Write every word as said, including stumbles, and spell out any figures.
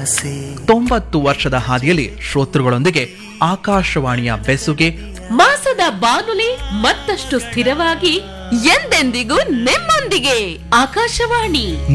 ತೊಂಬತ್ತು ವರ್ಷದ ಹಾದಿಯಲ್ಲಿ ಶ್ರೋತೃಗಳೊಂದಿಗೆ ಆಕಾಶವಾಣಿಯ ಬೆಸುಗೆ, ಮಾಸದ ಬಾನುಲಿ ಮತ್ತಷ್ಟು ಸ್ಥಿರವಾಗಿ ಎಂದೆಂದಿಗೂ ನಿಮ್ಮೊಂದಿಗೆ. ಆಕಾಶವಾಣಿ